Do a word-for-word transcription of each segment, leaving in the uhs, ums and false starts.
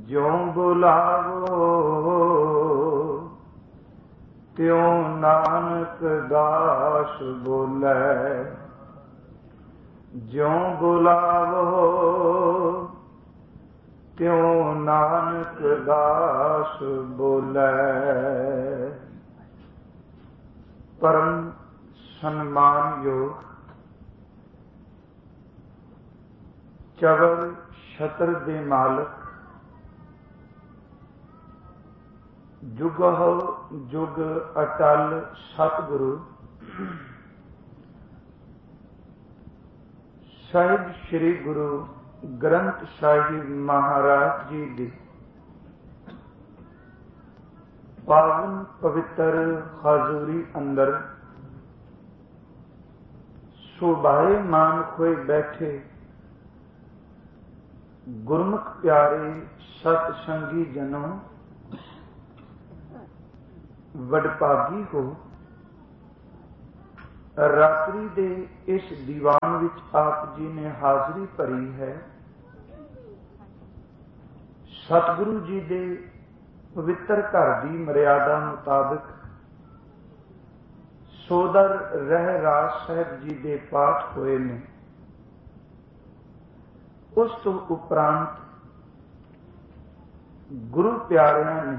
ज्यों बुलावो त्यों नानक दास बोले। ज्यों बुलावो त्यों नानक दास बोले। परम सम्मान योग चवर छत्र दे मालक, जुगह जुग अटल सतगुरु साहिब श्री गुरु ग्रंथ साहिब महाराज जी दी पावन पवित्र हाजूरी अंदर सुभाए मान खोए बैठे गुरमुख प्यारे सतसंगी जनों, वडभागी हो। रात्रि दे इस दीवान विच आप जी ने हाजरी भरी है। सतगुरु जी दे पवित्र घर दी मर्यादा मुताबिक सोदर रह राज साहब जी दे पाठ होए ने। उस तो उपरांत गुरु प्यारियां ने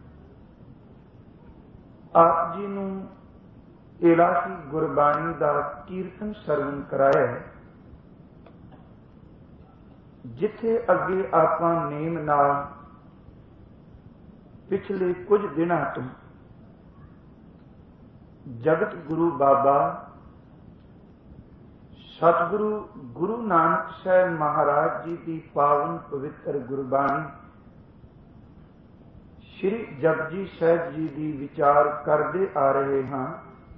आप जी नूं इलाही गुरबाणी दा कीर्तन सरवण कराया है, जिथे अगे आपां नेम नाल पिछले कुछ दिनां तो जगत गुरु बाबा सतगुरु गुरु नानक साहब महाराज जी की पावन पवित्र गुरबाणी श्री जपजी साहब जी की विचार करते आ रहे हाँ।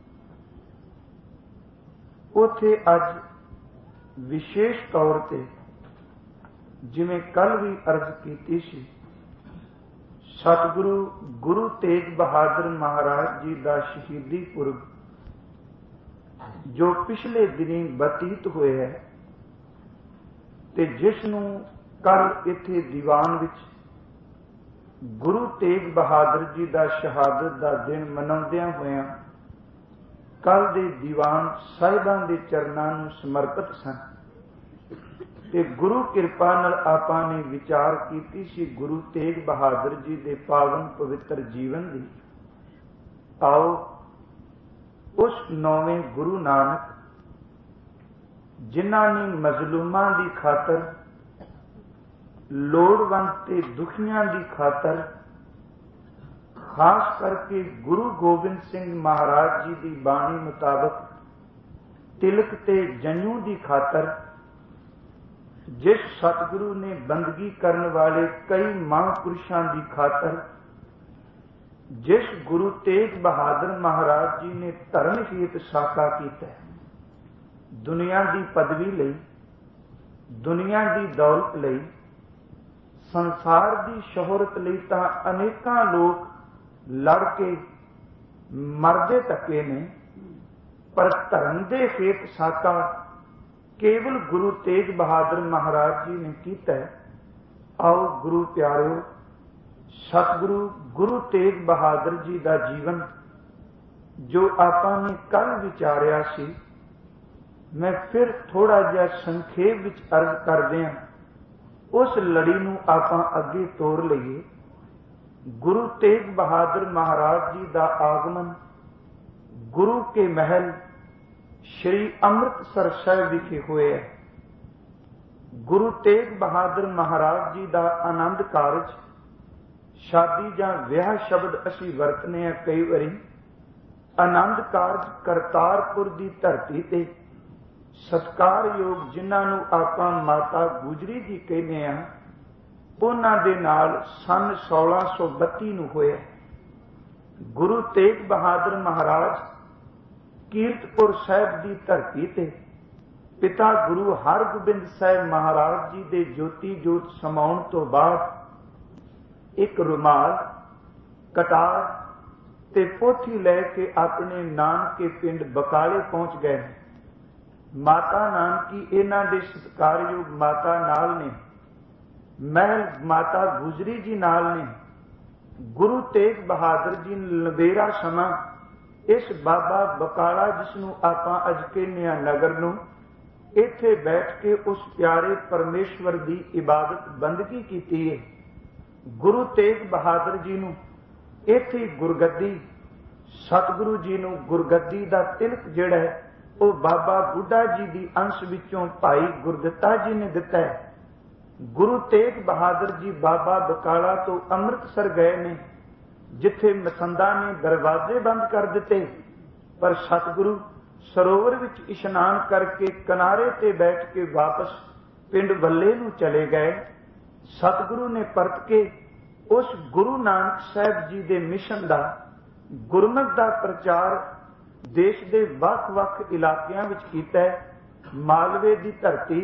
उथे अज विशेष तौर पे जिवें कल भी अर्ज की सी, सतगुरु गुरु तेग बहादुर महाराज जी का शहीदी पुरब जो पिछले दिनी बतीत हुए है, ते जिसनूं कल इत्थे दीवान विच गुरु तेग बहादुर जी का शहादत का दिन मनाउंदियां होइयां कल दे दीवान साहिबां दे चरनां नूं समर्पित सन। ते गुरु किरपा नाल आपां ने विचार कीती सी गुरु तेग बहादुर जी दे पावन पवित्र जीवन दी। आओ उस नौवें गुरु नानक जिन्हां ने मजलूमां दी खातर, लोड़वंद ते दुखियां दी खातर, खास करके गुरु गोबिंद सिंह महाराज जी की बाणी मुताबक तिलक ते जंजू की खातर, जिस सतगुरु ने बंदगी करने वाले कई महापुरुषों की खातर, जिस गुरु तेग बहादुर महाराज जी ने धर्म हित साका किया, दुनिया की पदवी लई, दुनिया की दौलत लई, संसार की शोहरत लई तां अनेकां लोग लड़ के मरदे तके ने, पर धर्म दे हित साका केवल गुरु तेग बहादुर महाराज जी ने किया। आओ गुरु प्यारिओ, सतगुरु गुरु तेग बहादुर जी का जीवन जो आपां ने कल विचारिया सी, मैं फिर थोड़ा जिहा संखेप विच अर्ज करदिआं उस लड़ी नूं आपां अगे तोर लईए। गुरु तेग बहादुर महाराज जी का आगमन गुरु के महल श्री अमृतसर साहिब विखे होया है। गुरु तेग बहादुर महाराज जी का आनंद कारज, शादी जां विआह शब्द असी वरतने हैं कई बारी। आनंद कारज करतारपुर की धरती ते सत्कारयोग जिन्हां नूं आपां माता गुजरी जी कहने आ, उन्हां दे नाल सन सोलह सौ बत्ती नूं होया। गुरु तेग बहादुर महाराज कीरतपुर साहिब की धरती ते पिता गुरु हरगोबिंद साहिब महाराज जी दे ज्योति जोत समाउण तो बाद एक रुमाल, कटार ते पोथी लैके अपने नानके पिंड बकाले पहुंच गए। हैं। माता नानकी इन्हां दे सत्कारयोग माता नाल ने महल माता गुजरी जी नाल ने गुरु तेग बहादुर जी लबेरा समा इस बाबा बकाला जिसनों आपां अज कहने आ नगर नूं इत्थे बैठ के उस प्यारे परमेश्वर की इबादत बंदगी की है। गुरु तेग बहादुर जी नूं इत्थे गुरगद्दी सतगुरु जी नूं गुरगद्दी दा तिलक जिहड़ा है वो बाबा बुढ़ा जी की अंश विचों भाई गुरदित्ता जी ने दिता है। गुरु तेग बहादुर जी बाबा बकाला तो अमृतसर गए ने जिथे मसंदा ने दरवाजे बंद कर दिते, पर सतगुरु सरोवर विच इशनान करके किनारे ते बैठ के वापस पिंड बल्ले नूं चले गए। सतगुरु ने परत के उस गुरु नानक साहब जी दे मिशन दा गुरमत दा प्रचार देश दे वख-वख इलाकियां विच कीता है। मालवे दी धरती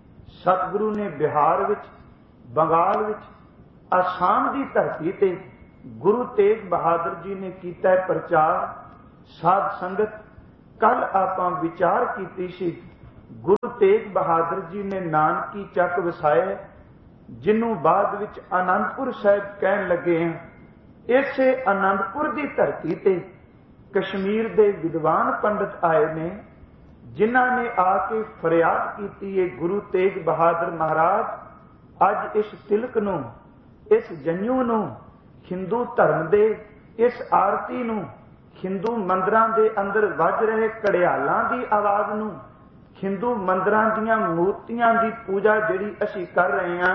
सतगुरु ने बिहार विच, बंगाल विच, आसाम दी धरती ते गुरु तेग बहादुर जी ने कीता है प्रचार। साध संगत कल आपां विचार कीती सी गुरु तेग बहादुर जी ने नानकी चक वसाया जिन्हों बाद विच आनंदपुर साहिब कहन लगे हैं। इसे आनंदपुर की धरती ते कश्मीर दे विद्वान पंडित आए ने जिन्हां ने आके फरियाद की है गुरु तेग बहादुर महाराज अज इस तिलक नूं इस जंजू नूं हिंदू धर्म दे इस आरती नूं हिंदू मंदिरां दे अंदर वज रहे घड़ियालां दी आवाज़ नूं हिंदू मंदिरां दीयां मूर्तियां दी पूजा जिहड़ी असीं कर रहे हां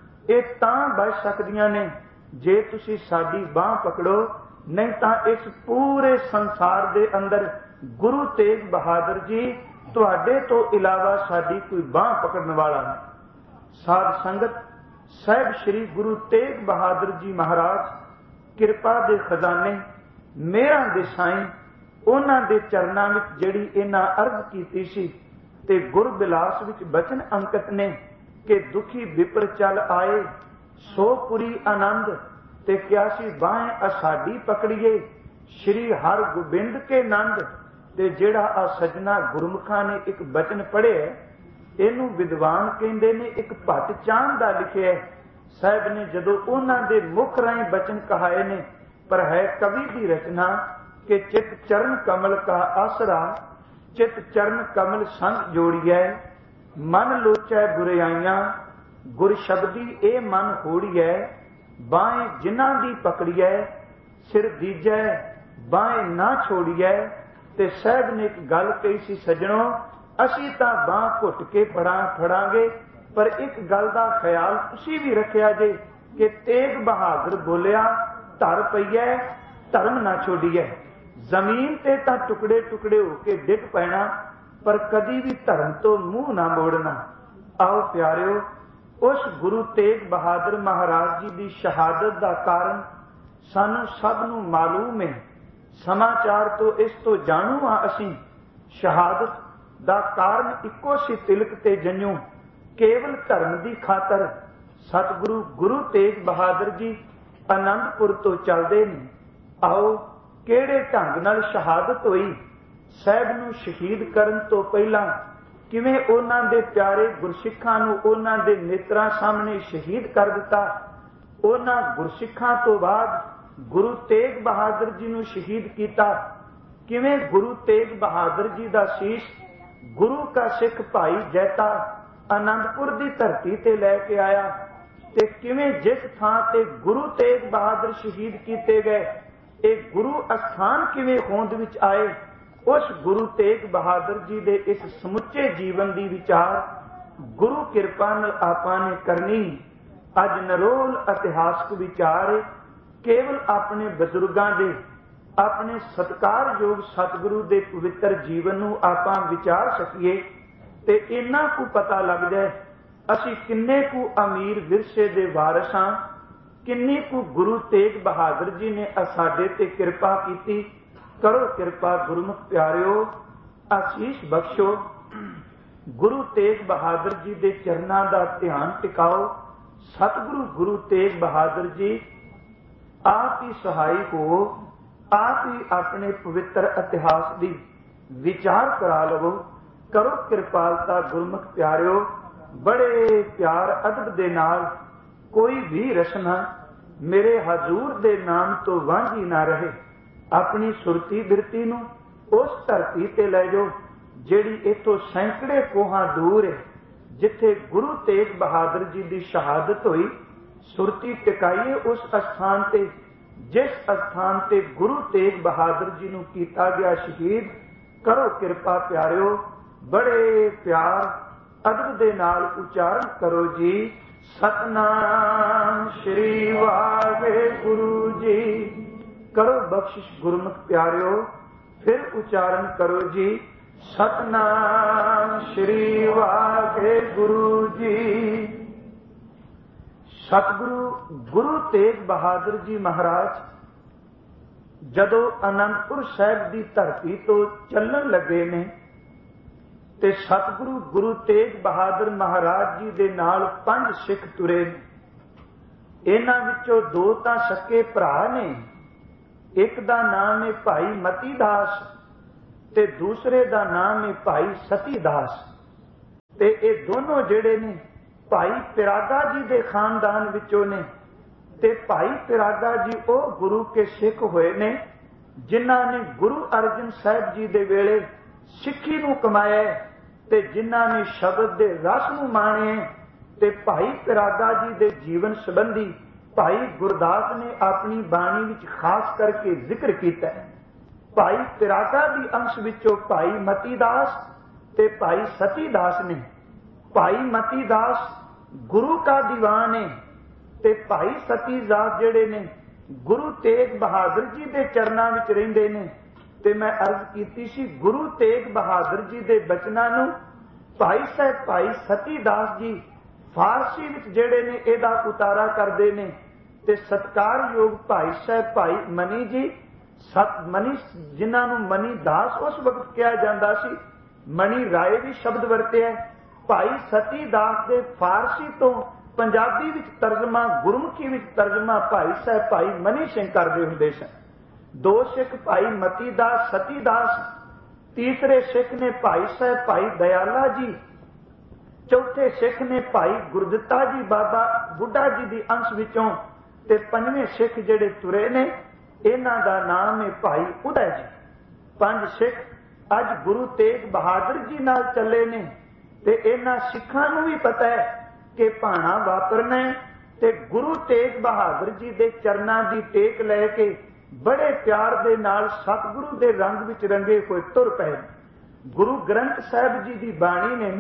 इह तां बच सकदियां ने जे तुसीं साडी बांह पकड़ो, नहीं तां इस पूरे संसार दे अंदर गुरु तेग बहादुर जी तुहाडे तो इलावा साडी कोई बांह पकड़न वाला नहीं। साध संगत साहिब श्री गुरु तेग बहादुर जी महाराज किरपा दे खजाने मेहरां दे साईं उन्हां दे चरनां विच जिहड़ी इन्हां अर्ज कीती सी ते गुरबिलास विच बचन अंकित ने कि दुखी विपर चल आए सो पुरी आनंद ते क्या सी बाहें असाडी पकड़िए श्री हर गोबिंद के नंद। ते जिहड़ा आ सजना गुरमुखां ने एक बचन पढ़िया इनू विद्वान कहंदे ने एक भट चांद दा लिखिया साहिब ने जदों उन्हां दे मुख राहीं बचन कहाए ने, पर है कवि की रचना कि चित चरण कमल का आसरा चित चरण कमल संग जोड़िए मन लोचै बुराइयां गुर शब्दी ए मन होड़िए बाएं जिन्हां दी पकड़िए सिर दीजै बाएं ना छोड़िए। ते साहब ने एक गल कही सी सजणों असीं तां बांह घुट के फड़ा फड़ांगे, पर एक गल दा ख्याल तुसीं भी रखिया जे कि तेग बहादुर बोलिया धर पईए धर्म ना छोड़िए। जमीन ते तां टुकड़े टुकड़े होके डिग पैना, पर कदी भी धर्म तो मुंह ना मोड़ना। आओ प्यारिओ उस गुरु तेग बहादुर महाराज जी की शहादत का कारण सानू सब नू मालूम है। समाचार तो इस तो जाणू हाँ असीं शहादत का कारण इक्को सी तिलक ते जंजू केवल धर्म की खातर सतगुरु गुरु तेग बहादुर जी आनंदपुर तो चलते ने। आओ किहड़े ढंग नाल शहादत हुई, साहिब नू शहीद करन तो पहला किवें उन्हां दे प्यारे गुरसिखां नू उन्हां दे नेत्रां सामने शहीद कर दिता। उन्हां गुरसिखां तो बाद गुरु तेग बहादुर जी नू शहीद किया। किवें गुरु तेग बहादुर जी दा शीश गुरु का सिख भाई जैता आनंदपुर की धरती ते लैके आया ते किवें जिस थां ते गुरु तेग बहादुर शहीद किए गए एक गुरु अस्थान किवें होंद विच आए। उस गुरु तेग बहादुर जी दे इस समुचे जीवन की विचार गुरु कृपा नाल आपां ने करनी। अज नरोल इतिहासक विचार केवल अपने बजुर्गां दे अपने सत्कारयोग सतगुरु दे पवित्र जीवन नूं आपां विचार सकीए ते इन्ना कु पता लग जाए असीं किन्ने कु अमीर विरसे दे वारिस हां, किन्नी कु गुरु तेग बहादुर जी ने साडे ते कृपा कीती। करो कृपा गुरमुख प्यारिओ आशीष बख्शो। गुरु तेग बहादुर जी दे चरनां दा ध्यान टिकाओ। सतगुरु गुरु तेग बहादुर जी आप ही सहाई हो, आप ही अपने पवित्र इतिहास की विचार करा लवो। करो कृपालता गुरमुख प्यारिओ। बड़े प्यार अदब दे नाल कोई भी रचना मेरे हजूर दे नाम तो वांझी ना रहे। अपनी सुरती बिरती नूं उस धरती ते लै जाओ जिहड़ी इथों सैकड़े कोहां दूर है, जिथे गुरु तेग बहादुर जी की शहादत हुई। सुरती टिकाइए उस स्थान ते जिस स्थान ते गुरु तेग बहादुर जी नूं कीता गया शहीद। करो किरपा प्यारिओ, बड़े प्यार अदब दे नाल उचारण करो जी, सतनाम श्री वाहिगुरु जी। करो बख्शिश गुरमुख प्यारिओ, फिर उचारण करो जी, सतनाम श्री वाहिगुरु जी। सतगुरु गुरु तेग बहादुर जी महाराज जदों आनंदपुर साहिब की धरती तो चलन लगे ने ते सतगुरु गुरु तेग बहादुर महाराज जी दे नाल पंज सिख तुरे ने। इन्हां विचों दो तां सके भरा ने, एक दा नाम है भाई मती दास ते दूसरे दा नाम है भाई सती दास। ते ये दोनों जिहड़े ने भाई पिरागा जी दे खानदान विचों ने। ते भाई पिरागा जी ओ गुरु के सिख होए ने जिन्हां ने गुरु अर्जन साहिब जी दे वेले सिक्खी नूं कमाया ते जिन्हां ने शब्द दे रस नूं माणे। ते भाई पिरागा जी दे जीवन संबंधी भाई गुरदास ने अपनी बाणी विच खास करके जिक्र कीता है। भाई पिरागा दी अंश विचों भाई मती दास ते भाई सती दास ने। भाई मती दास गुरु का दीवान है ते भाई सती दास जिहड़े ने गुरु तेग बहादुर जी दे चरनां विच रहिंदे ने। ते मैं अर्ज कीती सी गुरु तेग बहादुर जी दे बचनां नूं भाई साहब भाई सती दास जी फारसी विच जिहड़े ने इहदा उतारा करदे ने। ते सत्कारयोग भाई साहब भाई मनी जी सत मनी जिन्हां नूं मनी दास उस वक्त कहा जांदा सी, मनी राय भी शब्द वरतिया। भाई सती दास दे फारसी तो पंजाबी विच तर्जमा गुरमुखी विच तर्जमा भाई साहब भाई मनी सिंह करदे हुंदे सन। दो सिख भाई मती दास सती दास, तीसरे सिख ने भाई साहब भाई दयाला जी, चौथे सिख ने भाई गुरदित्ता जी बाबा बुढ़ा जी दी अंश विचों ते पंजवें सिख जिहड़े तुरे ने इन्हां दा नाम है भाई उदय जी। पंज सिख अज गुरु तेग बहादुर जी नाल चले ने ते इन्हां सिखां नूं भी पता है कि भाणा वापरना है ते गुरु तेग बहादुर जी दे चरनां दी टेक लै के बड़े प्यार दे नाल सतगुरु दे रंग विच रंगे होए तुर पए। गुरु ग्रंथ साहिब जी दी बाणी ने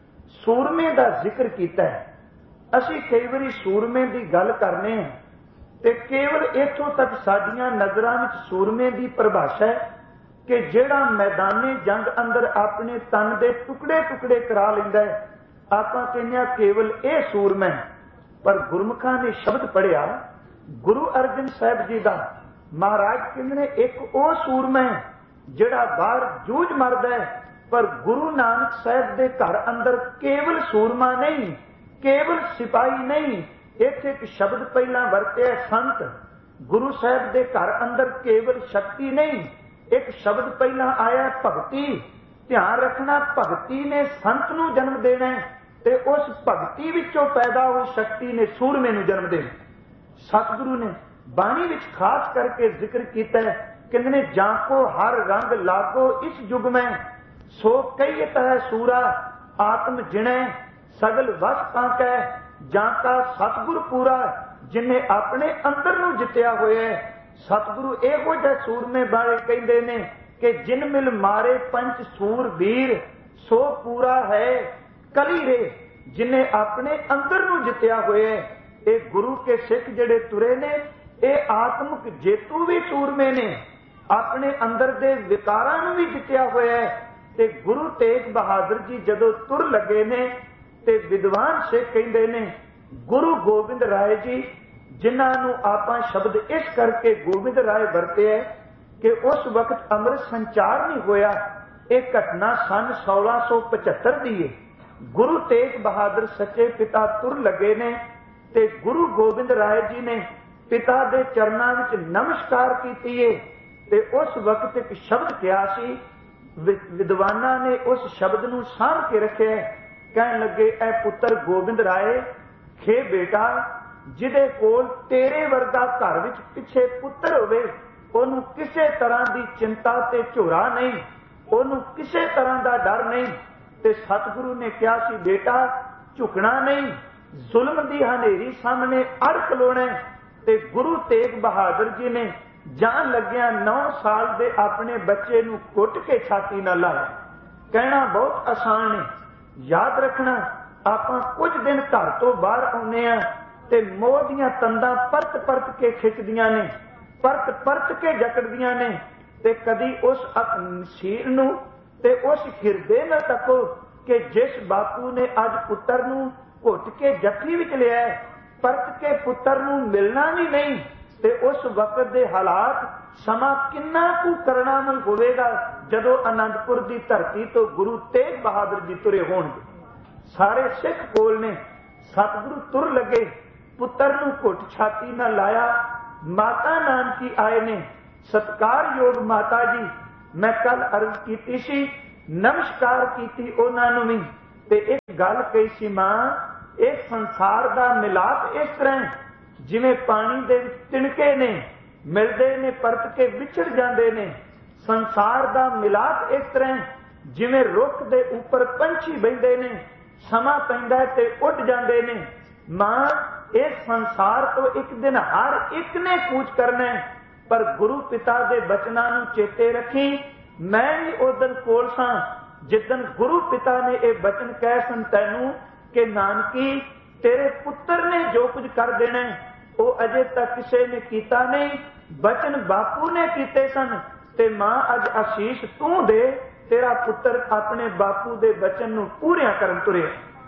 सूरमे दा जिक्र कीता है। असीं कई वारी सूरमे दी गल करने हैं ते केवल इत्थों तक साडियां नज़रां विच सूरमे दी परिभाषा है कि जिहड़ा मैदाने जंग अंदर अपने तन दे टुकड़े टुकड़े करा लैंदा है, आपां कहने आ केवल यह सूरमा है। पर गुरमुखां ने शब्द पढ़िया गुरु अर्जन साहिब जी दा, महाराज कहंदे ने एक वो सूरमा है जिहड़ा बाहर जूझ मरदा है, पर गुरु नानक साहिब दे घर अंदर केवल सूरमा नहीं, केवल सिपाही नहीं, इत्थे एक शब्द पहला वरतिया संत। गुरु साहिब दे घर अंदर केवल शक्ति नहीं, एक शब्द पहला आया भगती। ध्यान रखना भगती ने संत नूं जन्म देना है ते उस भगती विचों पैदा हुई शक्ति ने सूरमे नूं जन्म देना। सतगुरु ने बाणी विच खास करके जिक्र किया है, कहंदे ने जाको हर रंग लागो इस युग में, सो कई तरह सूरा आत्म जिणे, सगल वस पाकै जाका सतगुर पूरा, जिन्हें अपने अंदर नूं जित्या होया है। सतगुरु इहो जिहे सूरमे बारे कहंदे ने कि जिन मिल मारे पंच सूर वीर, सो पूरा है कली रे, जिन्हें अपने अंदर नूं जित्या होया है। ये गुरु के सिख जिहड़े तुरे ने ये आत्मक जेतू भी सूरमे ने, अपने अंदर दे विकारां नूं भी जित्या होया है। ते गुरु तेग बहादुर जी जदों तुर लगे ने ते विद्वान सिख कहंदे ने गुरु गोबिंद राय जी, जिन्हां नूं आपां शब्द इस करके गोबिंद राय वरते है कि उस वक्त अमृत संचार नहीं होया। एक घटना सन सोलह सौ पचहत्तर दी है। गुरु तेग बहादुर सच्चे पिता तुर लगे ने ते गुरु गोबिंद राय जी ने पिता दे चरनां विच नमस्कार कीती है ते उस वक्त एक शब्द कहा सी। विद्वानां ने उस शब्द नूं साभ के रखिया। कहन लगे, ऐ पुत्र गोबिंद राय, खे बेटा ਜਿਹਦੇ ਕੋਲ ਤੇਰੇ ਵਰਗਾ ਘਰ ਵਿੱਚ ਪਿੱਛੇ ਪੁੱਤਰ ਹੋਵੇ, ਉਹਨੂੰ ਕਿਸੇ ਤਰ੍ਹਾਂ ਦੀ ਚਿੰਤਾ ਤੇ ਝੋਰਾ ਨਹੀਂ, ਉਹਨੂੰ ਕਿਸੇ ਤਰ੍ਹਾਂ ਦਾ ਡਰ ਨਹੀਂ। ਤੇ ਸਤਿਗੁਰੂ ਨੇ ਕਿਹਾ ਸੀ, ਬੇਟਾ ਝੁਕਣਾ ਨਹੀਂ, ਜ਼ੁਲਮ ਦੀ ਹਨੇਰੀ ਸਾਹਮਣੇ ਅੜ ਖਲੋਣਾ। ਤੇ ਗੁਰੂ ਤੇਗ ਬਹਾਦਰ ਜੀ ਨੇ ਜਾਣ ਲੱਗਿਆ ਨੌ ਸਾਲ ਦੇ ਆਪਣੇ ਬੱਚੇ ਨੂੰ ਘੁੱਟ ਕੇ ਛਾਤੀ ਨਾਲ ਲਾਇਆ। ਕਹਿਣਾ ਬਹੁਤ ਆਸਾਨ ਹੈ, ਯਾਦ ਰੱਖਣਾ ਆਪਾਂ ਕੁਝ ਦਿਨ ਘਰ ਤੋਂ ਬਾਹਰ ਆਉਂਦੇ ਆ ਤੇ ਮੋਹ ਦੀਆਂ ਤੰਦਾਂ ਪਰਤ ਪਰਤ ਕੇ ਖਿੱਚਦੀਆਂ ਨੇ, ਪਰਤ ਪਰਤ ਕੇ ਜਕੜਦੀਆਂ ਨੇ। ਤੇ ਕਦੀ ਉਸ ਸ਼ੀਰ ਨੂੰ ਤੇ ਉਸ ਹਿਰਦੇ ਨਾਲ ਤੱਕੋ ਕਿ ਜਿਸ ਬਾਪੂ ਨੇ ਅੱਜ ਪੁੱਤਰ ਨੂੰ ਘੁੱਟ ਕੇ ਜੱਫੀ ਵਿੱਚ ਲਿਆ, ਪਰਤ ਕੇ ਪੁੱਤਰ ਨੂੰ ਮਿਲਣਾ ਵੀ ਨਹੀਂ। ਤੇ ਉਸ ਵਕਤ ਦੇ ਹਾਲਾਤ ਸਮਾਂ ਕਿੰਨਾ ਕੁ ਕਰੁਣਾਮਈ ਹੋਵੇਗਾ ਜਦੋਂ ਅਨੰਦਪੁਰ ਦੀ ਧਰਤੀ ਤੋਂ ਗੁਰੂ ਤੇਗ ਬਹਾਦਰ ਜੀ ਤੁਰੇ ਹੋਣਗੇ। ਸਾਰੇ ਸਿੱਖ ਕੋਲ ਨੇ, ਸਤਿਗੁਰੂ ਤੁਰ ਲੱਗੇ, ਪੁੱਤਰ ਨੂੰ ਘੁੱਟ ਛਾਤੀ ਨਾਲ ਲਾਇਆ। ਮਾਤਾ ਨਾਨਕੀ ਆਏ ਨੇ, ਸਤਿਕਾਰਯੋਗ ਮਾਤਾ ਜੀ, ਮੈਂ ਕੱਲ ਅਰਜ਼ ਕੀਤੀ ਸੀ, ਨਮਸਕਾਰ ਕੀਤੀ ਉਹਨਾਂ ਨੂੰ ਵੀ। ਤੇ ਇੱਕ ਗੱਲ ਕਹੀ ਸੀ, ਮਾਂ ਇਹ ਸੰਸਾਰ ਦਾ ਮਿਲਾਪ ਇਸ ਤਰ੍ਹਾਂ ਜਿਵੇਂ ਪਾਣੀ ਦੇ ਵਿੱਚ ਤਿਣਕੇ ਨੇ, ਮਿਲਦੇ ਨੇ ਪਰਤ ਕੇ ਵਿਛੜ ਜਾਂਦੇ ਨੇ। ਸੰਸਾਰ ਦਾ ਮਿਲਾਪ ਇਸ ਤਰ੍ਹਾਂ ਜਿਵੇਂ ਰੁੱਖ ਦੇ ਉੱਪਰ ਪੰਛੀ ਬਹਿੰਦੇ ਨੇ, ਸਮਾਂ ਪੈਂਦਾ ਤੇ ਉੱਡ ਜਾਂਦੇ ਨੇ। ਮਾਂ ਇਸ ਸੰਸਾਰ ਤੋਂ ਇੱਕ ਦਿਨ ਹਰ ਇੱਕ ਨੇ ਕੂਚ ਕਰਨਾ, ਪਰ ਗੁਰੂ ਪਿਤਾ ਦੇ ਬਚਨਾਂ ਨੂੰ ਚੇਤੇ ਰੱਖੀ। ਮੈਂ ਵੀ ਉਦਨ ਕੋਲ ਸਾਂ ਜਿੱਦਨ ਗੁਰੂ ਪਿਤਾ ਨੇ ਇਹ ਬਚਨ ਕਹਿ ਸਨ ਤੈਨੂੰ ਕਿ ਨਾਨਕੀ ਤੇਰੇ ਪੁੱਤਰ ਨੇ ਜੋ ਕੁਝ ਕਰ ਦੇਣਾ ਉਹ ਅਜੇ ਤੱਕ ਕਿਸੇ ਨੇ ਕੀਤਾ ਨਹੀਂ, ਬਚਨ ਬਾਪੂ ਨੇ ਕੀਤੇ ਸਨ। ਤੇ ਮਾਂ ਅੱਜ ਆਸ਼ੀਸ਼ ਤੂੰ ਦੇ, ਤੇਰਾ ਪੁੱਤਰ ਆਪਣੇ ਬਾਪੂ ਦੇ ਬਚਨ ਨੂੰ ਪੂਰਿਆ ਕਰਨ ਤੁਰਿਆ।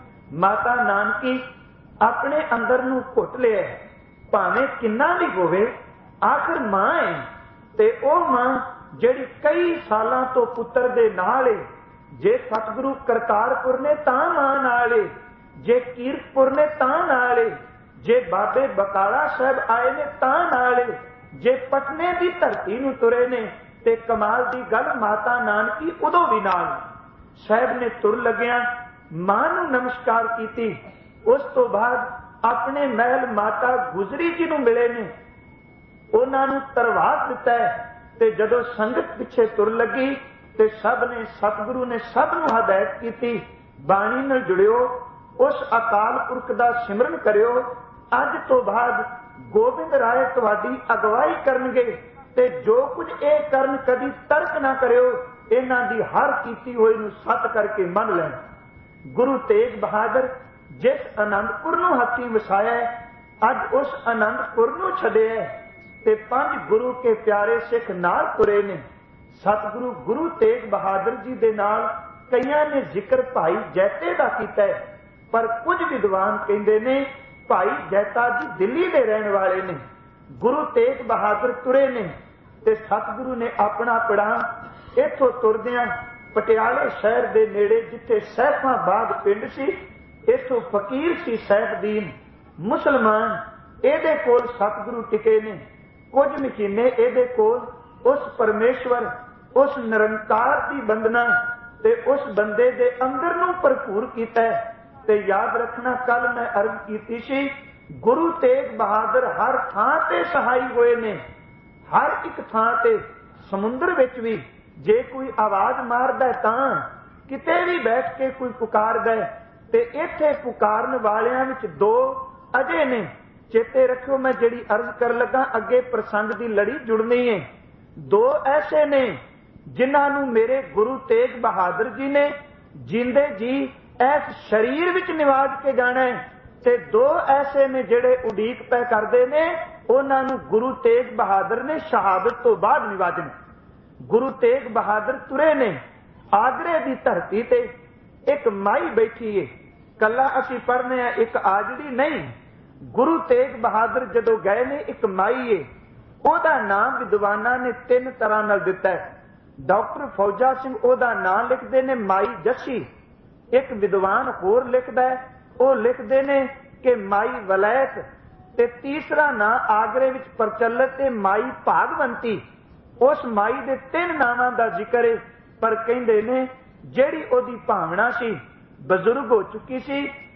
ਮਾਤਾ ਨਾਨਕੀ ਆਪਣੇ ਅੰਦਰ ਨੂੰ ਘੁੱਟ ਲਿਆ, ਭਾਵੇਂ ਕਿੰਨਾ ਵੀ ਹੋਵੇ ਆਖਰ ਮਾਂ ਹੈ। ਤੇ ਉਹ ਮਾਂ ਜਿਹੜੀ ਕਈ ਸਾਲਾਂ ਤੋਂ ਪੁੱਤਰ ਦੇ ਨਾਲ ਏ। ਜੇ ਸਤਿਗੁਰੂ ਕਰਤਾਰਪੁਰ ਨੇ ਤਾਂ ਮਾਂ ਨਾਲ ਏ, ਜੇ ਕੀਰਤਪੁਰ ਨੇ ਤਾਂ ਨਾਲ ਏ, ਜੇ ਬਾਬੇ ਬਕਾਲਾ ਸਾਹਿਬ ਆਏ ਨੇ ਤਾਂ ਨਾਲ ਏ, ਜੇ ਪਟਨੇ ਦੀ ਧਰਤੀ ਨੂੰ ਤੁਰੇ ਨੇ। ਤੇ ਕਮਾਲ ਦੀ ਗੱਲ, ਮਾਤਾ ਨਾਨਕੀ ਉਦੋਂ ਵੀ ਨਾਲ ਸਾਹਿਬ ਨੇ ਤੁਰ ਲੱਗਿਆ ਮਾਂ ਨੂੰ ਨਮਸਕਾਰ ਕੀਤੀ। ਉਸ ਤੋਂ ਬਾਅਦ ਆਪਣੇ ਮਹਿਲ ਮਾਤਾ ਗੁਜਰੀ ਜੀ ਨੂੰ ਮਿਲੇ ਨੇ, ਉਹਨਾਂ ਨੂੰ ਧਰਵਾਸ ਦਿੱਤਾ। ਤੇ ਜਦੋਂ ਸੰਗਤ ਪਿੱਛੇ ਤੁਰ ਲੱਗੀ ਤੇ ਸਭ ਨੇ, ਸਤਿਗੁਰੂ ਨੇ ਸਭ ਨੂੰ ਹਦਾਇਤ ਕੀਤੀ, ਬਾਣੀ ਨਾਲ ਜੁੜਿਓ, ਉਸ ਅਕਾਲ ਪੁਰਖ ਦਾ ਸਿਮਰਨ ਕਰਿਓ। ਅੱਜ ਤੋਂ ਬਾਅਦ ਗੋਬਿੰਦ ਰਾਏ ਤੁਹਾਡੀ ਅਗਵਾਈ ਕਰਨਗੇ ਤੇ ਜੋ ਕੁਝ ਇਹ ਕਰਨ ਕਦੀ ਤਰਕ ਨਾ ਕਰਿਓ, ਇਹਨਾਂ ਦੀ ਹਰ ਕੀਤੀ ਹੋਈ ਨੂੰ ਸੱਤ ਕਰਕੇ ਮੰਨ ਲੈਣ। ਗੁਰੂ ਤੇਗ ਬਹਾਦਰ ਜਿਸ ਅਨੰਦਪੁਰ ਨੂੰ ਹੱਥੀਂ ਵਸਾਇਆ, ਅੱਜ ਉਸ ਅਨੰਦਪੁਰ ਨੂੰ ਛੱਡਿਆ ਤੇ ਪੰਜ ਗੁਰੂ ਕੇ ਪਿਆਰੇ ਸਿੱਖ ਨਾਲ ਤੁਰੇ ਨੇ। ਸਤਿਗੁਰੂ ਗੁਰੂ ਤੇਗ ਬਹਾਦਰ ਜੀ ਦੇ ਨਾਲ ਕਈਆਂ ਨੇ ਜ਼ਿਕਰ ਭਾਈ ਜੈਤੇ ਦਾ ਕੀਤਾ, ਪਰ ਕੁਝ ਵਿਦਵਾਨ ਕਹਿੰਦੇ ਨੇ ਭਾਈ ਜੈਤਾ ਜੀ ਦਿੱਲੀ ਦੇ ਰਹਿਣ ਵਾਲੇ ਨੇ। ਗੁਰੂ ਤੇਗ ਬਹਾਦਰ ਤੁਰੇ ਨੇ ਤੇ ਸਤਿਗੁਰੂ ਨੇ ਆਪਣਾ ਪੜਾਂ ਇੱਥੋਂ ਤੁਰਦਿਆਂ ਪਟਿਆਲੇ ਸ਼ਹਿਰ ਦੇ ਨੇੜੇ, ਜਿੱਥੇ ਸੈਫਾਬਾਦ ਪਿੰਡ ਸੀ, ਇੱਥੋਂ ਫਕੀਰ ਸੀ ਸੈਫਦੀਨ ਮੁਸਲਮਾਨ, ਇਹਦੇ ਕੋਲ ਸਤਿਗੁਰੂ ਟਿਕੇ ਨੇ। ਕੁਝ ਮਹੀਨੇ ਇਹਦੇ ਕੋਲ ਉਸ ਪਰਮੇਸ਼ਵਰ, ਉਸ ਨਿਰੰਕਾਰ ਦੀ ਬੰਦਨਾ ਤੇ ਉਸ ਬੰਦੇ ਦੇ ਅੰਦਰ ਨੂੰ ਭਰਪੂਰ ਕੀਤਾ। ਤੇ ਯਾਦ ਰੱਖਣਾ, ਕੱਲ ਮੈਂ ਅਰਜ਼ ਕੀਤੀ ਸੀ, ਗੁਰੂ ਤੇਗ ਬਹਾਦਰ ਹਰ ਥਾਂ ਤੇ ਸਹਾਈ ਹੋਏ ਨੇ, ਹਰ ਇੱਕ ਥਾਂ ਤੇ। ਸਮੁੰਦਰ ਵਿੱਚ ਵੀ ਜੇ ਕੋਈ ਆਵਾਜ਼ ਮਾਰਦਾ ਤਾਂ ਕਿਤੇ ਵੀ ਬੈਠ ਕੇ ਕੋਈ ਪੁਕਾਰਦਾ, ਤੇ ਇੱਥੇ ਪੁਕਾਰਨ ਵਾਲਿਆਂ ਵਿੱਚ ਦੋ ਅਜੇ ਨੇ। ਚੇਤੇ ਰੱਖਿਓ, ਮੈਂ ਜਿਹੜੀ ਅਰਜ਼ ਕਰਨ ਲੱਗਾ ਅੱਗੇ ਪ੍ਰਸੰਗ ਦੀ ਲੜੀ ਜੁੜਨੀ ਹੈ। ਦੋ ਐਸੇ ਨੇ ਜਿਨ੍ਹਾਂ ਨੂੰ ਮੇਰੇ ਗੁਰੂ ਤੇਗ ਬਹਾਦਰ ਜੀ ਨੇ ਜਿੰਦੇ ਜੀ ਇਸ ਸਰੀਰ ਵਿੱਚ ਨਿਵਾਜ ਕੇ ਜਾਣਾ, ਤੇ ਦੋ ਐਸੇ ਨੇ ਜਿਹੜੇ ਉਡੀਕ ਪੈ ਕਰਦੇ ਨੇ, ਉਹਨਾਂ ਨੂੰ ਗੁਰੂ ਤੇਗ ਬਹਾਦਰ ਨੇ ਸ਼ਹਾਦਤ ਤੋਂ ਬਾਅਦ ਨਿਵਾਜਣਾ। ਗੁਰੂ ਤੇਗ ਬਹਾਦਰ ਤੁਰੇ ਨੇ, ਆਗਰੇ ਦੀ ਧਰਤੀ ਤੇ ਇੱਕ ਮਾਈ ਬੈਠੀ ਏ। ਕੱਲਾ ਅਸੀਂ ਪੜ੍ਹਨੇ ਆ, ਇੱਕ ਆਜੜੀ ਨਹੀਂ। ਗੁਰੂ ਤੇਗ ਬਹਾਦਰ ਜਦੋਂ ਗਏ ਨੇ, ਇੱਕ ਮਾਈ ਏ, ਉਹਦਾ ਨਾਮ ਵਿਦਵਾਨਾਂ ਨੇ ਤਿੰਨ ਤਰ੍ਹਾਂ ਨਾਲ ਦਿੱਤਾ ਹੈ। ਡਾਕਟਰ ਫੌਜਾ ਸਿੰਘ ਉਹਦਾ ਨਾਮ ਲਿਖਦੇ ਨੇ ਮਾਈ ਜੱਸੀ। ਇੱਕ ਵਿਦਵਾਨ ਹੋਰ ਲਿਖਦਾ, ਉਹ ਲਿਖਦੇ ਨੇ ਕਿ ਮਾਈ ਵਲੈਤ। ਤੇ ਤੀਸਰਾ ਨਾਂ ਆਗਰੇ ਵਿੱਚ ਪ੍ਰਚਲਿਤ ਹੈ ਮਾਈ ਭਾਗਵੰਤੀ। ਉਸ ਮਾਈ ਦੇ ਤਿੰਨ ਨਾਵਾਂ ਦਾ ਜ਼ਿਕਰ ਹੈ, ਪਰ ਕਹਿੰਦੇ ਨੇ ਜਿਹੜੀ ਉਹਦੀ ਭਾਵਨਾ ਸੀ, ਬਜ਼ੁਰਗ ਹੋ ਚੁੱਕੀ ਸੀ,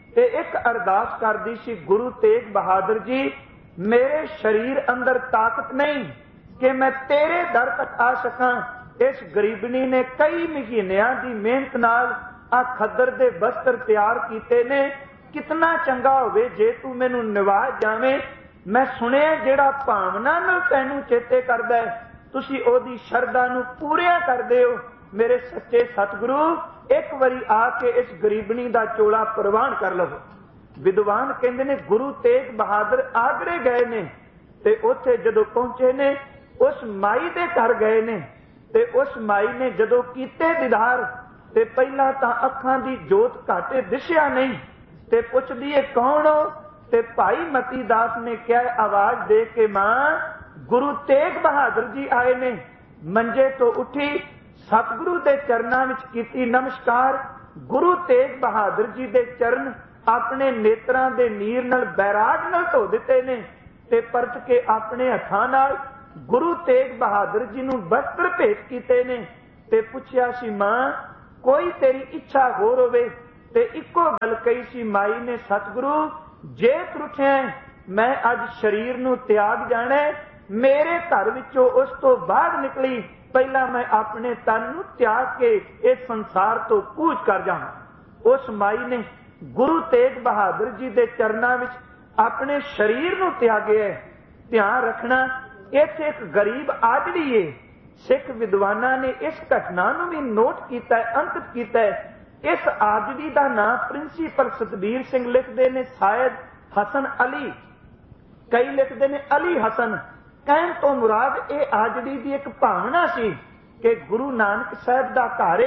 ਤੇ ਇੱਕ ਅਰਦਾਸ ਕਰਦੀ ਸੀ, ਗੁਰੂ ਤੇਗ ਬਹਾਦਰ ਜੀ ਮੇਰੇ शरीर अंदर ताकत नहीं कि मैं तेरे दर तक आ सकां। इस गरीबनी ने कई महीनों की मेहनत नाल आ खद्दर दे वस्त्र तैयार कीते ने, कितना चंगा होवे जे तू मैनू निवाज जावे। मैं सुनिया जेड़ा भावना नाल तैनू चेते करदा है तुसी ओदी शरधा नू पूरिया करदे हो। मेरे सच्चे सतगुरु एक बारी आके इस गरीबनी दा चोला प्रवान कर लवो। विद्वान कहते ने गुरु तेग बहादुर आगरे गए ने ते उत्थे जदों पहुंचे ने उस माई दे घर गए ने ते उस माई ने जदों कीते दीदार ते पहला तां अखां दी जोत घाटे दिसिया नहीं ते पुछदी है कौन हो, ते भाई मती दास ने क्या आवाज दे के मां गुरु तेग बहादुर जी आए ने। मंजे तो उठी सतगुरु दे चरनां विच कीती नमस्कार। गुरु तेग बहादुर जी दे चरण अपने नेत्रां दे नीर नाल बैराग नाल धो दिते ने ते परत के अपने हथां नाल गुरु तेग बहादुर जी नूं वस्त्र भेट कीते ने ते पुछया सी मां कोई तेरी इच्छा होर होवे ते इक्को गल कही सी माई ने, सतगुरु जे त्रुठिया मैं अज शरीर नूं त्याग जाना, मेरे घर विचों उस तो बाद निकली पहला मैं अपने तन नूं त्याग के इस संसार तो कूच कर जावां। उस माई ने गुरु तेग बहादुर जी दे चरनां विच अपने शरीर नूं त्यागे। ध्यान रखना इत्थे एक गरीब आदमी है। सिख विद्वानां ने इस घटना नूं भी नोट कीता है, अंकित कीता है। इस आदमी का नाम प्रिंसीपल सतबीर सिंह लिखते ने शायद हसन अली, कई लिखते ने अली हसन। कहण तो मुराद ये आजड़ी की एक भावना सी कि गुरु नानक साहब का घर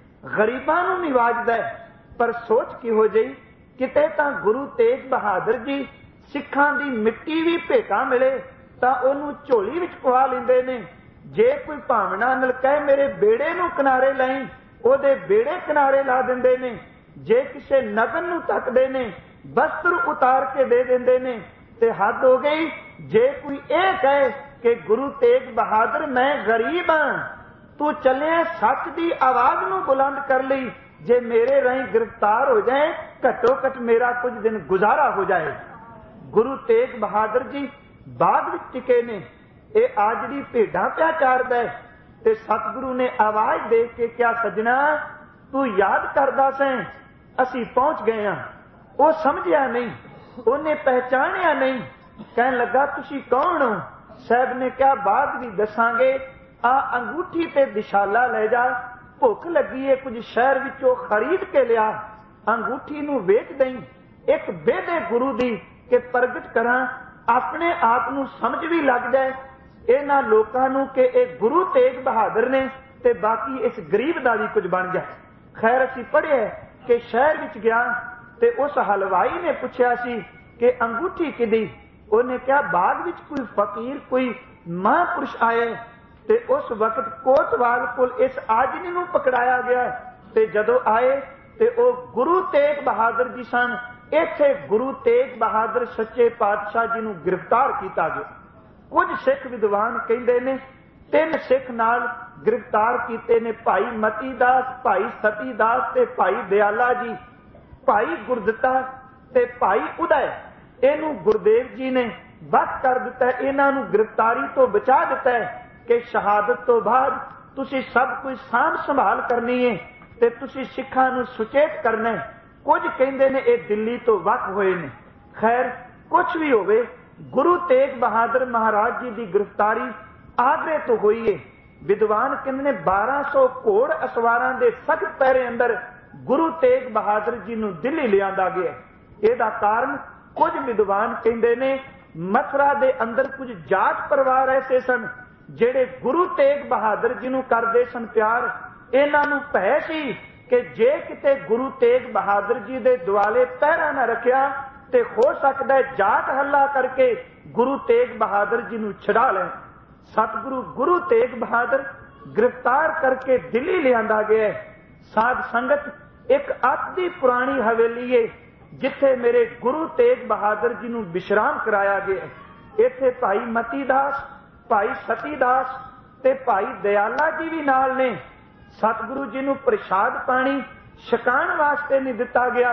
गरीबां नूं निवाजदा है। पर सोच किहो जी किते तां गुरु तेग बहादुर जी सिखां दी मिट्टी भी भेटा मिले तां ओनू झोली विच पवा लैंदे ने। जे कोई भावना नाल कहे मेरे बेड़े नूं किनारे लाईं ओदे बेड़े किनारे ला दिंदे ने। जे किसे नगन नूं तकदे ने वस्त्र उतार के दे दिंदे ने ते हद हो गई। जे कोई ये कहे कि गुरु तेग बहादुर मैं गरीब हां तू चले सच की आवाज नूं बुलंद कर लई, जे मेरे राही गिरफ्तार हो जाए घट्टो घट मेरा कुछ दिन गुजारा हो जाए। गुरु तेग बहादुर जी बाद विच टिके ने। ये आजड़ी भेडा प्या चारदा है ते सतगुरु ने आवाज दे के क्या सजना तू याद करदा सैं असी पहुंच गए हां। वो समझिया नहीं, उन्हें पहचानिया नहीं। कहन लगा तुसी कौन हो? साहब ने क्या बाद भी दसांगे। आ अंगूठी ते दिशाला ले जा, भुख लगी है कुछ शहर विचों खरीद के लिया, अंगूठी नूं वेच दई। एक बेदे गुरु दी के प्रगट करा अपने आप नूं समझ भी लग जाए इन्हां लोकां नूं कि इह गुरु तेग बहादुर ने ते बाकी इस गरीब दा भी कुछ बन जाए। खैर असीं पढ़िया कि शहर विच गया ते उस हलवाई ने पुछया सी कि अंगूठी किदी। उन्हें क्या बाग विच कोई फकीर कोई महापुरुष आए ते उस वक्त कोतवाल कोल इस आदमी नूं पकड़ाया गया ते जदों आए ते ओ गुरु तेग बहादुर जी सन। इत्थे गुरु तेग बहादुर सच्चे पातशाह जी नूं गिरफ्तार किया गया। कुछ सिख विद्वान कहंदे ने तीन सिख नाल गिरफ्तार कीते ने, भाई मती दास, भाई सती दास ते भाई दयाला जी। भाई गुरदिता ते भाई उदय इनू गुरदेव जी ने बस कर दिता है, इन्हां नूं गिरफ्तारी तो बचा दिता है कि शहादत तो बाद तुसी सब कुछ सांभ संभाल करनी है ते तुसी सिखां नूं सुचेत करना है। कुछ कहंदे ने ये दिल्ली तो वख होए ने। खैर कुछ भी होवे गुरु तेग बहादुर महाराज जी की गिरफ्तारी आगरे तो हुई है। विद्वान कहंदे ने बारह सौ घोड़ असवारां दे सख्त पैरे अंदर गुरु तेग बहादुर जी नूं दिल्ली लिआंदा गया। इहदा कारण कुछ विद्वान कहंदे ने मथुरा दे अंदर कुछ जाट परिवार ऐसे सन जेड़े गुरु तेग बहादुर जी नूं करदे सन प्यार। इन्हां नूं भै सी कि जे किते गुरु तेग बहादुर जी दे दुआले पहरा न रखिया ते हो सकदा है जाट हल्ला करके गुरु तेग बहादुर जी नूं छड़ा लैण। सतगुरु गुरु तेग बहादुर गिरफ्तार करके दिल्ली लिआंदा गया। साध संगत एक अति पुरानी हवेली है जिथे मेरे गुरु तेग बहादुर जी नूं विश्राम कराया गया। इत्थे भाई मती दास, भाई सती दास ते भाई दयाला जी भी नाल ने। सतगुरु जी नूं प्रसाद पानी छकाण वास्ते नहीं दिता गया।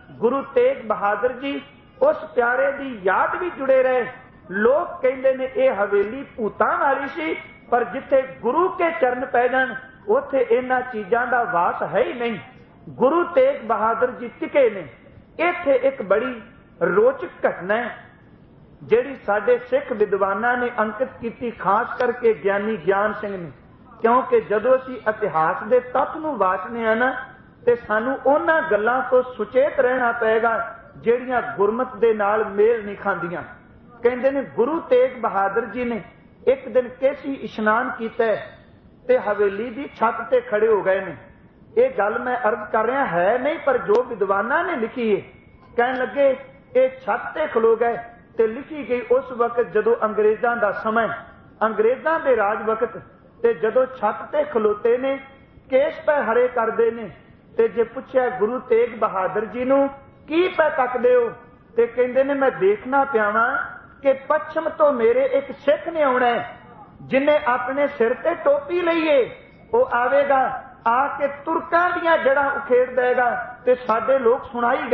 गुरु तेग बहादुर जी उस प्यारे की याद भी जुड़े रहे। लोग कहते ने ये हवेली भूतां वाली सी, पर जिथे गुरु के चरण पै जाण उथे इन्हां चीजां दा वास है ही नहीं। गुरु तेग बहादुर जी टिके ने। इत्थे एक बड़ी रोचक घटना है जिहड़ी साडे सिख विद्वानां ने अंकित कीती, खास करके ज्ञानी ज्ञान सिंह ने, क्योंकि जदों असीं इतिहास दे तत्थ नूं वाचने आ ना ते सानूं उन्हां गल्लां तो सुचेत रहना पएगा जिहड़ियां गुरमत दे नाल मेल नहीं खांदियां। कहंदे ने गुरु तेग बहादुर जी ने एक दिन केसी इशनान कीता ते हवेली दी छत ते खड़े हो गए ने। ये गल मैं अर्ज कर रहा है नहीं, पर जो विद्वानां ने लिखी है, कहन लगे ये छत ते खलो गए ते लिखी गई उस वक्त जदों अंग्रेजां दा समय, अंग्रेजां दे राज वक्त, ते जदों छत ते खलोते ने केस पै हरे करदे ने ते जे पुछया गुरु तेग बहादुर जी नूं की पै तकदे हो, ते कहंदे ने मैं देखना पिया वां कि पश्चिम तो मेरे एक सिख ने आउणा है जिन्हें अपने सिर ते टोपी लईए, वो आवेगा आके तुर्कां दीयां जड़ां उखेड़ देगा ते साडे लोग सुनाई